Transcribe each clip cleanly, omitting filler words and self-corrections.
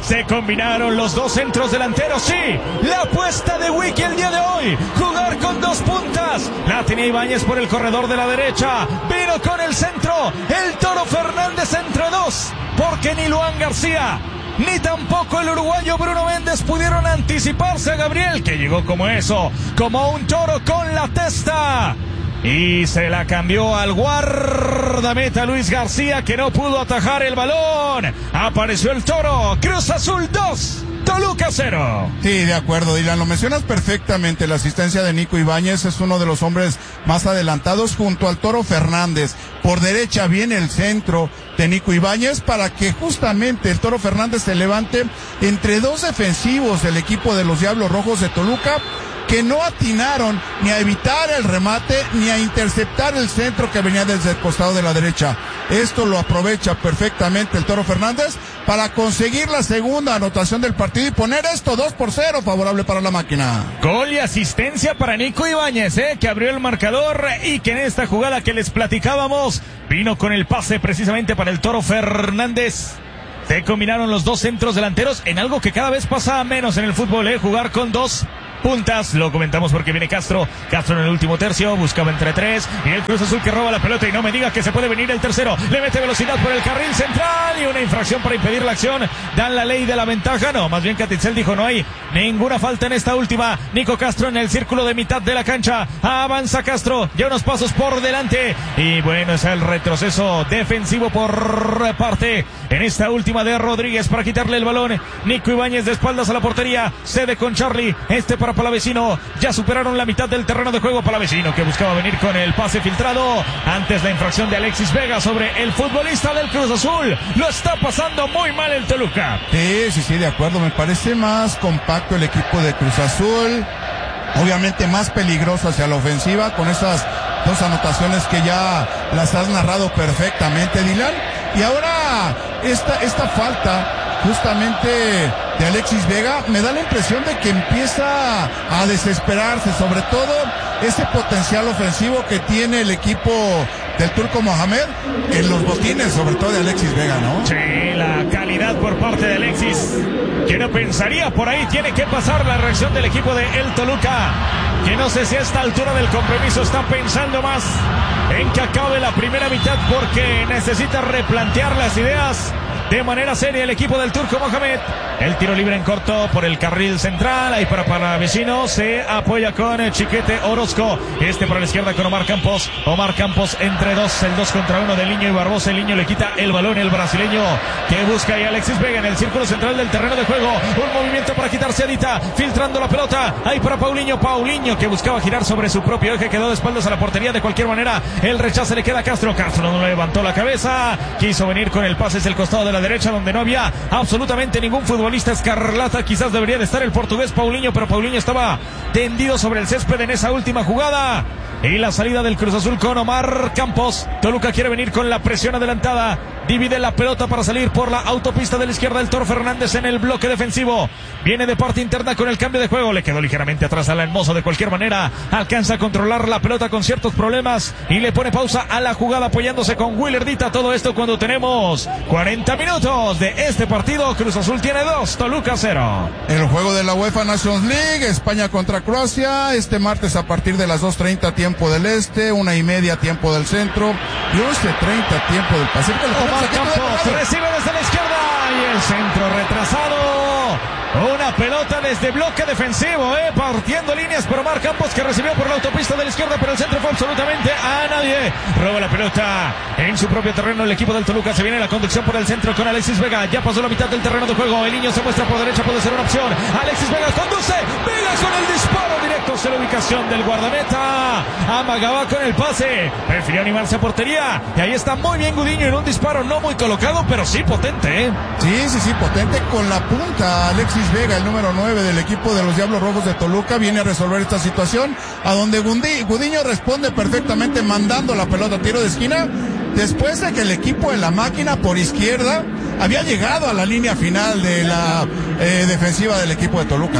Se combinaron los dos centros delanteros, sí. La apuesta de Wiki el día de hoy. Jugar con dos puntas. La tenía Ibáñez por el corredor de la derecha. Vino con el centro. El Toro Fernández entre dos. Porque ni Luan García ni tampoco el uruguayo Bruno Méndez pudieron anticiparse a Gabriel, que llegó como eso, como un toro con la testa. Y se la cambió al guardameta Luis García, que no pudo atajar el balón. Apareció el Toro. Cruz Azul 2, Toluca 0. Sí, de acuerdo, Dylan, lo mencionas perfectamente. La asistencia de Nico Ibáñez es uno de los hombres más adelantados junto al Toro Fernández. Por derecha viene el centro de Nico Ibáñez para que justamente el Toro Fernández se levante entre dos defensivos del equipo de los Diablos Rojos de Toluca, que no atinaron ni a evitar el remate ni a interceptar el centro que venía desde el costado de la derecha. Esto lo aprovecha perfectamente el Toro Fernández para conseguir la segunda anotación del partido y poner esto 2-0 favorable para la máquina. Gol y asistencia para Nico Ibáñez, que abrió el marcador y que en esta jugada que les platicábamos vino con el pase precisamente para el Toro Fernández. Se combinaron los dos centros delanteros en algo que cada vez pasa menos en el fútbol, jugar con dos puntas. Lo comentamos porque viene Castro en el último tercio, buscaba entre tres, y el Cruz Azul que roba la pelota, y no me diga que se puede venir el tercero. Le mete velocidad por el carril central y una infracción para impedir la acción. Dan la ley de la ventaja. No, más bien Catitzel dijo no hay ninguna falta en esta última. Nico Castro en el círculo de mitad de la cancha. Avanza Castro, ya unos pasos por delante, y bueno, es el retroceso defensivo por parte en esta última de Rodríguez para quitarle el balón. Nico Ibáñez de espaldas a la portería, cede con Charlie, para Palavecino. Ya superaron la mitad del terreno de juego. Palavecino que buscaba venir con el pase filtrado. Antes la infracción de Alexis Vega sobre el futbolista del Cruz Azul. Lo está pasando muy mal el Toluca. Sí, de acuerdo. Me parece más compacto el equipo de Cruz Azul. Obviamente más peligroso hacia la ofensiva con esas dos anotaciones que ya las has narrado perfectamente, Dylan. Y ahora esta falta justamente de Alexis Vega me da la impresión de que empieza a desesperarse, sobre todo ese potencial ofensivo que tiene el equipo del Turco Mohamed en los botines, sobre todo de Alexis Vega, ¿no? Sí, la calidad por parte de Alexis, que no pensaría por ahí. Tiene que pasar la reacción del equipo de el Toluca, que no sé si a esta altura del compromiso está pensando más en que acabe la primera mitad, porque necesita replantear las ideas de manera seria el equipo del Turco Mohamed. El tiro libre en corto por el carril central, ahí para Vecino, se apoya con Chiquete Orozco, por la izquierda con Omar Campos entre dos, el 2 contra 1 de Liño y Barbosa. El Liño le quita el balón, el brasileño que busca ahí Alexis Vega en el círculo central del terreno de juego. Un movimiento para quitarse a Dita, filtrando la pelota, ahí para Paulinho que buscaba girar sobre su propio eje, quedó de espaldas a la portería. De cualquier manera el rechace le queda a Castro no levantó la cabeza, quiso venir con el pase hacia el costado de la derecha, donde no había absolutamente ningún futbolista escarlata. Quizás debería de estar el portugués Paulinho, pero Paulinho estaba tendido sobre el césped en esa última jugada. Y la salida del Cruz Azul con Omar Campos. Toluca quiere venir con la presión adelantada, divide la pelota para salir por la autopista de la izquierda. El Toro Fernández en el bloque defensivo, viene de parte interna con el cambio de juego, le quedó ligeramente atrás a la Hermoso. De cualquier manera alcanza a controlar la pelota con ciertos problemas y le pone pausa a la jugada apoyándose con Willer Dita. Todo esto cuando tenemos 40 minutos de este partido. Cruz Azul tiene 2, Toluca 0. El juego de la UEFA Nations League, España contra Croacia, este martes a partir de las 2:30 tiempo del este, 1:30 tiempo del centro y 11:30 tiempo del Pacífico. Omar Campos recibe desde la izquierda y el centro retrasado. Una pelota desde bloque defensivo, partiendo líneas por Omar Campos, que recibió por la autopista de la izquierda, pero el centro fue absolutamente a nadie. Roba la pelota en su propio terreno el equipo del Toluca. Se viene la conducción por el centro con Alexis Vega. Ya pasó la mitad del terreno de juego. El Niño se muestra por derecha, puede ser una opción. Alexis Vega conduce. Vega con el disparo directo hacia la ubicación del guardameta. Amagaba con el pase. Prefirió animarse a portería. Y ahí está muy bien Gudiño en un disparo no muy colocado, pero sí potente, Sí, potente con la punta. Alexis Vega, el número 9 del equipo de los Diablos Rojos de Toluca, viene a resolver esta situación, a donde Gudiño responde perfectamente mandando la pelota a tiro de esquina, después de que el equipo de la máquina por izquierda había llegado a la línea final de la defensiva del equipo de Toluca,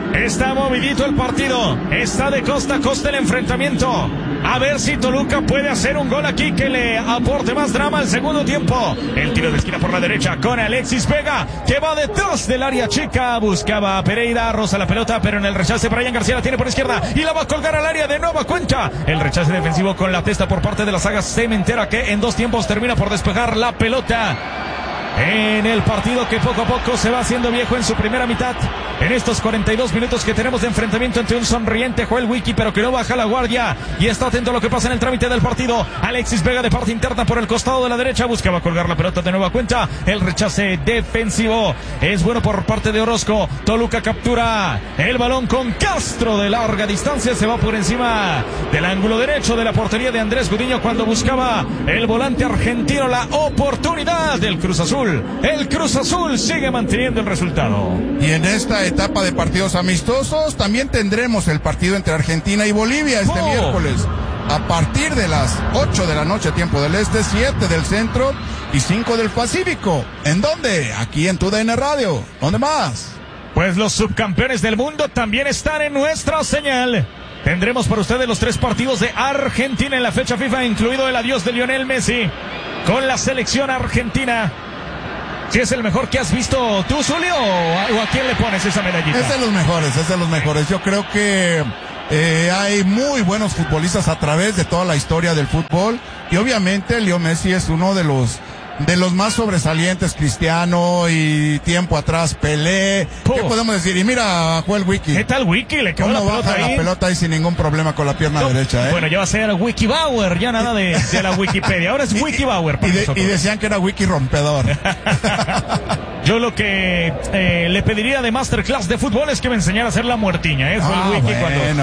Está movidito el partido. Está de costa a costa el enfrentamiento. A ver si Toluca puede hacer un gol aquí que le aporte más drama al segundo tiempo. El tiro de esquina por la derecha con Alexis Vega, que va detrás del área chica. Buscaba a Pereira, roza la pelota, pero en el rechace Brian García la tiene por izquierda y la va a colgar al área de nueva cuenta. El rechace defensivo con la testa por parte de la saga cementera, que en 2 tiempos termina por despejar la pelota. En el partido que poco a poco se va haciendo viejo en su primera mitad, en estos 42 minutos que tenemos de enfrentamiento ante un sonriente Joel Wiki, pero que no baja la guardia y está atento a lo que pasa en el trámite del partido. Alexis Vega de parte interna por el costado de la derecha, buscaba colgar la pelota de nueva cuenta. El rechace defensivo es bueno por parte de Orozco. Toluca captura el balón con Castro de larga distancia, se va por encima del ángulo derecho de la portería de Andrés Gudiño cuando buscaba el volante argentino la oportunidad del Cruz Azul. El Cruz Azul sigue manteniendo el resultado. Y en esta etapa de partidos amistosos también tendremos el partido entre Argentina y Bolivia este miércoles a partir de las 8 de la noche, tiempo del este, 7 del centro y 5 del Pacífico. ¿En dónde? Aquí en TUDN Radio. ¿Dónde más? Pues los subcampeones del mundo también están en nuestra señal. Tendremos para ustedes los 3 partidos de Argentina en la fecha FIFA, incluido el adiós de Lionel Messi con la selección argentina. ¿Si es el mejor que has visto tú, Zulio, o a quién le pones esa medallita? Es de los mejores. Yo creo que hay muy buenos futbolistas a través de toda la historia del fútbol y obviamente Leo Messi es uno de los más sobresalientes. Cristiano y tiempo atrás Pelé. ¿Qué podemos decir? Y mira, Joel Wiki. ¿Qué tal Wiki? Le quedó la pelota ahí. La pelota ahí sin ningún problema con la pierna derecha, ¿eh? Bueno, ya va a ser Wiki Bauer, ya nada de la Wikipedia. Ahora es Wiki Bauer. Y decían que era Wiki rompedor. Yo lo que le pediría de Masterclass de fútbol es que me enseñara a hacer la muertiña, ¿eh? Bueno.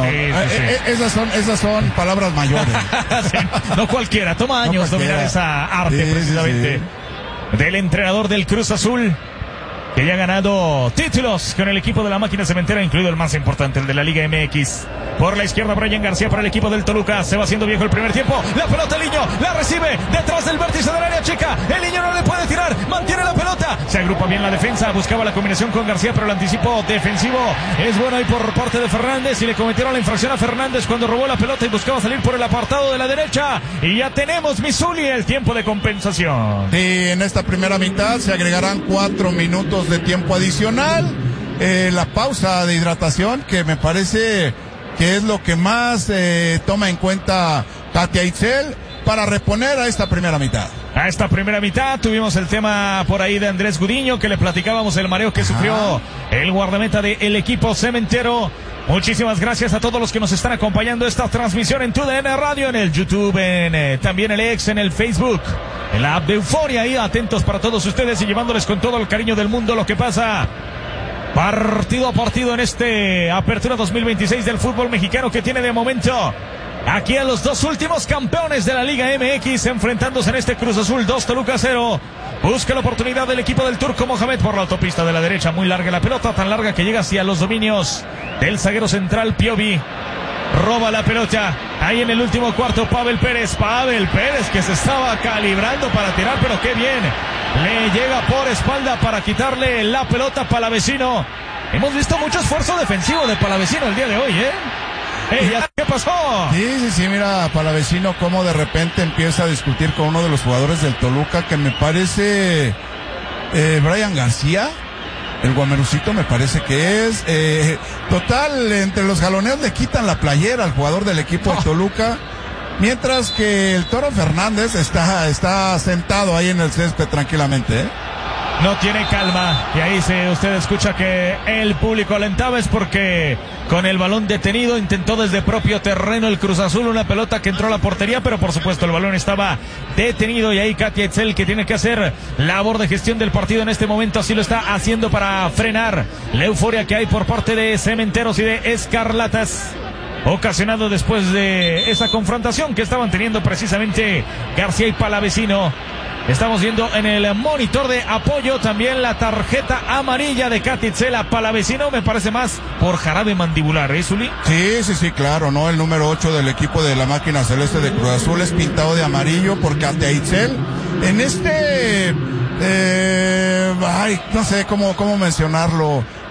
Esas son palabras mayores. Sí, no cualquiera, toma años dominar esa arte, precisamente. Del entrenador del Cruz Azul, que ya ha ganado títulos con el equipo de la máquina cementera, incluido el más importante, el de la Liga MX. Por la izquierda, Brian García para el equipo del Toluca. Se va haciendo viejo el primer tiempo. La pelota, el Niño la recibe detrás del vértice del área chica. El Niño no le puede tirar, mantiene la pelota. Se agrupa bien la defensa, buscaba la combinación con García, pero el anticipo defensivo es bueno ahí por parte de Fernández. Y le cometieron la infracción a Fernández cuando robó la pelota y buscaba salir por el apartado de la derecha. Y ya tenemos, Misuli, el tiempo de compensación. Sí, en esta primera mitad se agregarán 4 minutos de tiempo adicional. La pausa de hidratación, que me parece que es lo que más toma en cuenta Katia Itzel para reponer a esta primera mitad. A esta primera mitad tuvimos el tema por ahí de Andrés Gudiño, que le platicábamos el mareo que sufrió el guardameta del equipo cementero. Muchísimas gracias a todos los que nos están acompañando esta transmisión en TUDN Radio, en el YouTube, también el X, en el Facebook, en la app de Euforia, ahí atentos para todos ustedes y llevándoles con todo el cariño del mundo lo que pasa partido a partido en este Apertura 2026 del fútbol mexicano, que tiene de momento aquí a los 2 últimos campeones de la Liga MX enfrentándose en este Cruz Azul 2, Toluca 0. Busca la oportunidad del equipo del Turco Mohamed por la autopista de la derecha, muy larga la pelota, tan larga que llega hacia los dominios del zaguero central Piovi. Roba la pelota ahí en el último cuarto Pavel Pérez, que se estaba calibrando para tirar, pero qué bien le llega por espalda para quitarle la pelota a Palavecino. Hemos visto mucho esfuerzo defensivo de Palavecino el día de hoy, ¿qué pasó? Sí, mira, Palavecino cómo de repente empieza a discutir con uno de los jugadores del Toluca, que me parece Brian García, el guamerucito me parece que es. Total, entre los jaloneos le quitan la playera al jugador del equipo de Toluca, mientras que el Toro Fernández está sentado ahí en el césped tranquilamente, No tiene calma, y ahí usted escucha que el público alentaba, es porque con el balón detenido intentó desde propio terreno el Cruz Azul una pelota que entró a la portería, pero por supuesto el balón estaba detenido y ahí Katia Itzel, que tiene que hacer labor de gestión del partido en este momento, así lo está haciendo para frenar la euforia que hay por parte de Cementeros y de Escarlatas, ocasionado después de esa confrontación que estaban teniendo precisamente García y Palavecino. Estamos viendo en el monitor de apoyo también la tarjeta amarilla de Katia Itzel a Palavecino, me parece más por jarabe mandibular, Zuli? Sí, claro, ¿no? El número 8 del equipo de la máquina celeste de Cruz Azul es pintado de amarillo por Katia Itzel. En este, no sé cómo mencionarlo.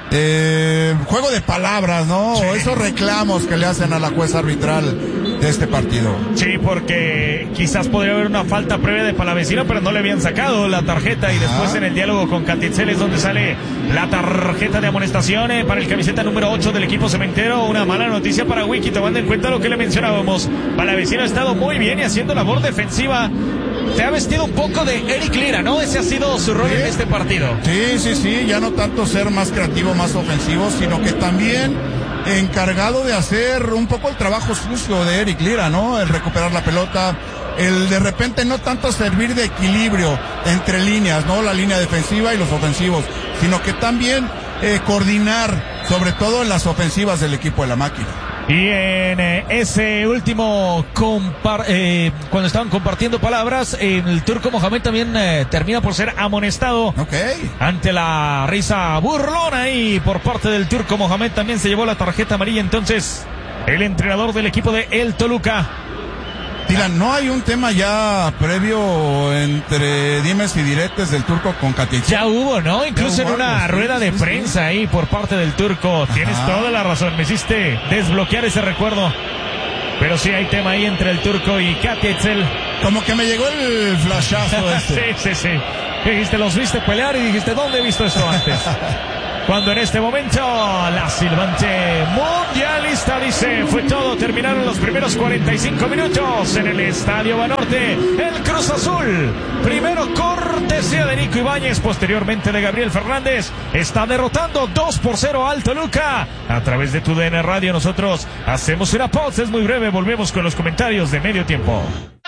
juego de palabras, ¿no? Sí. O esos reclamos que le hacen a la jueza arbitral de este partido. Sí, porque quizás podría haber una falta previa de Palavecino, pero no le habían sacado la tarjeta y después en el diálogo con Catitzel es donde sale la tarjeta de amonestación para el camiseta número 8 del equipo cementero. Una mala noticia para Wiki, tomando en cuenta lo que le mencionábamos. Palavecino ha estado muy bien y haciendo labor defensiva. Se ha vestido un poco de Eric Lira, ¿no? Ese ha sido su rol en este partido. Sí, ya no tanto ser más creativo, más ofensivo, sino que también encargado de hacer un poco el trabajo sucio de Eric Lira, ¿no? El recuperar la pelota, el de repente no tanto servir de equilibrio entre líneas, ¿no? La línea defensiva y los ofensivos, sino que también coordinar, sobre todo en las ofensivas del equipo de la máquina. Y en ese último cuando estaban compartiendo palabras, el turco Mohamed también termina por ser amonestado. Ante la risa burlona y por parte del turco Mohamed también se llevó la tarjeta amarilla. Entonces el entrenador del equipo de El Toluca. Dylan, ¿no hay un tema ya previo entre dimes y diretes del turco con Catitzel? Ya hubo, ¿no? Incluso en una rueda de prensa ahí por parte del turco. Tienes toda la razón, me hiciste desbloquear ese recuerdo. Pero sí hay tema ahí entre el turco y Catitzel. Como que me llegó el flashazo este. Sí. Dijiste, los viste pelear y dijiste, ¿dónde he visto esto antes? Cuando en este momento la silbante mundialista dice, fue todo, terminaron los primeros 45 minutos en el Estadio Banorte. El Cruz Azul, primero cortesía de Nico Ibáñez, posteriormente de Gabriel Fernández, está derrotando 2-0 al Toluca. A través de TUDN Radio nosotros hacemos una pausa, es muy breve, volvemos con los comentarios de medio tiempo.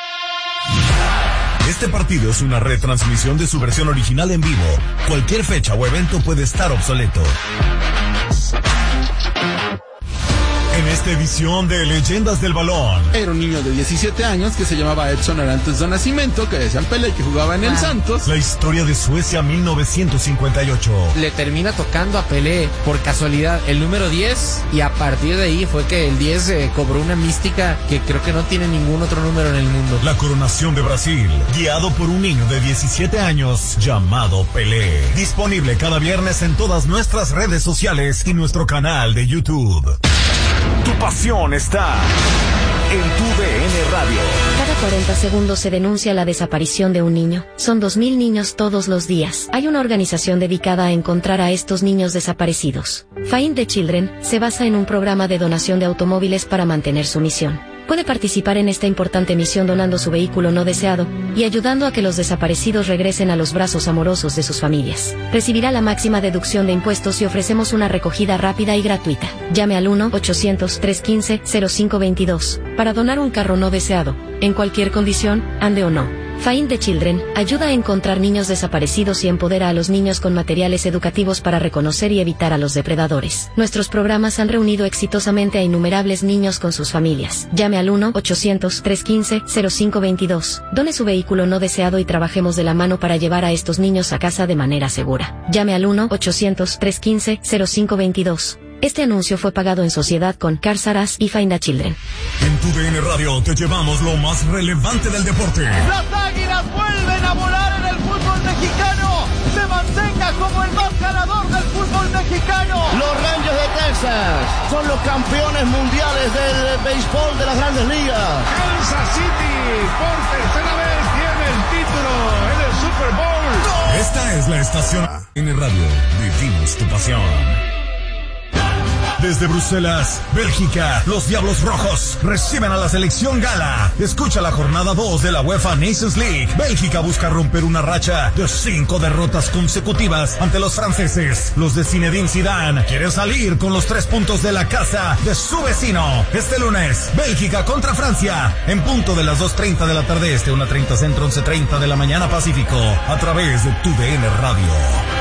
Este partido es una retransmisión de su versión original en vivo. Cualquier fecha o evento puede estar obsoleto. En esta edición de Leyendas del Balón. Era un niño de 17 años que se llamaba Edson Arantes do Nascimento, que decían Pelé, que jugaba en el Santos. La historia de Suecia 1958. Le termina tocando a Pelé por casualidad el número 10 y a partir de ahí fue que el 10 cobró una mística que creo que no tiene ningún otro número en el mundo. La coronación de Brasil, guiado por un niño de 17 años llamado Pelé. Disponible cada viernes en todas nuestras redes sociales y nuestro canal de YouTube. Tu pasión está en TUDN Radio. Cada 40 segundos se denuncia la desaparición de un niño. Son 2.000 niños todos los días. Hay una organización dedicada a encontrar a estos niños desaparecidos. Find the Children se basa en un programa de donación de automóviles para mantener su misión. Puede participar en esta importante misión donando su vehículo no deseado y ayudando a que los desaparecidos regresen a los brazos amorosos de sus familias. Recibirá la máxima deducción de impuestos y ofrecemos una recogida rápida y gratuita. Llame al 1-800-315-0522 para donar un carro no deseado, en cualquier condición, ande o no. Find the Children ayuda a encontrar niños desaparecidos y empodera a los niños con materiales educativos para reconocer y evitar a los depredadores. Nuestros programas han reunido exitosamente a innumerables niños con sus familias. Llame al 1-800-315-0522. Done su vehículo no deseado y trabajemos de la mano para llevar a estos niños a casa de manera segura. Llame al 1-800-315-0522. Este anuncio fue pagado en sociedad con Cars R Us y Find the Children. En TUDN Radio te llevamos lo más relevante del deporte. Las Águilas vuelven a volar en el fútbol mexicano. Se mantenga como el más ganador del fútbol mexicano. Los Rangers de Texas son los campeones mundiales del béisbol de las Grandes Ligas. Kansas City por tercera vez tiene el título en el Super Bowl. Esta es la estación TUDN Radio. Vivimos tu pasión. Desde Bruselas, Bélgica, los Diablos Rojos reciben a la selección gala. Escucha la jornada 2 de la UEFA Nations League. Bélgica busca romper una racha de 5 derrotas consecutivas ante los franceses. Los de Zinedine Zidane quieren salir con los 3 puntos de la casa de su vecino. Este lunes, Bélgica contra Francia, en punto de las 2:30 de la tarde este, 1:30 centro, 11:30 de la mañana Pacífico, a través de TUDN Radio.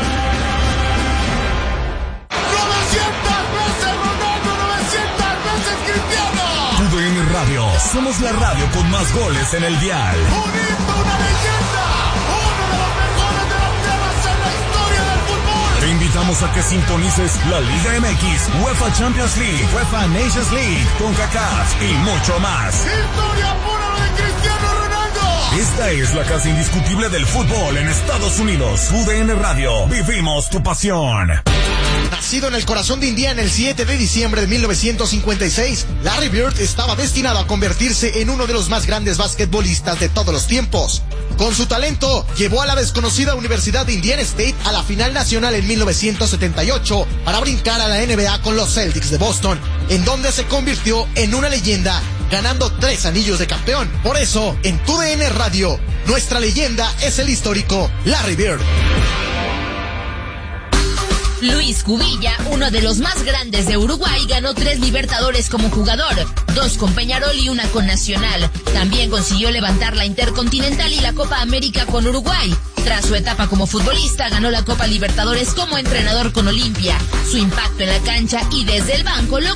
TUDN Radio, somos la radio con más goles en el dial. Un himno, una leyenda, uno de los mejores delanteros en la historia del fútbol. Te invitamos a que sintonices la Liga MX, UEFA Champions League, UEFA Nations League, CONCACAF y mucho más. Historia pura de Cristiano Ronaldo. Esta es la casa indiscutible del fútbol en Estados Unidos. TUDN Radio, vivimos tu pasión. Nacido en el corazón de Indiana el 7 de diciembre de 1956, Larry Bird estaba destinado a convertirse en uno de los más grandes basquetbolistas de todos los tiempos. Con su talento, llevó a la desconocida Universidad de Indiana State a la final nacional en 1978 para brincar a la NBA con los Celtics de Boston, en donde se convirtió en una leyenda, ganando 3 anillos de campeón. Por eso, en TUDN Radio, nuestra leyenda es el histórico Larry Bird. Luis Cubilla, uno de los más grandes de Uruguay, ganó 3 Libertadores como jugador, 2 con Peñarol y 1 con Nacional. También consiguió levantar la Intercontinental y la Copa América con Uruguay. Tras su etapa como futbolista, ganó la Copa Libertadores como entrenador con Olimpia. Su impacto en la cancha y desde el banco lo